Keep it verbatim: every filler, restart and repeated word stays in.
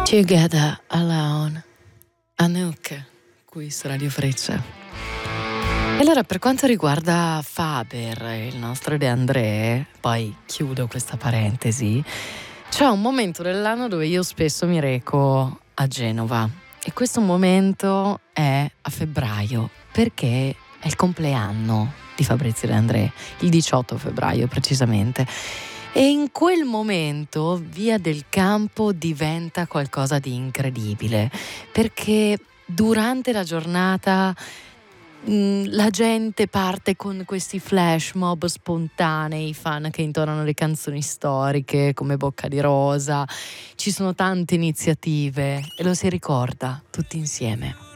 Together Alone, Anouk, qui su Radio Freccia. E allora, per quanto riguarda Faber, il nostro De André, poi chiudo questa parentesi, c'è un momento dell'anno dove io spesso mi reco a Genova e questo momento è a febbraio, perché è il compleanno di Fabrizio De André, il diciotto febbraio precisamente. E in quel momento Via del Campo diventa qualcosa di incredibile, perché durante la giornata mh, la gente parte con questi flash mob spontanei, i fan che intonano le canzoni storiche come Bocca di Rosa, ci sono tante iniziative e lo si ricorda tutti insieme.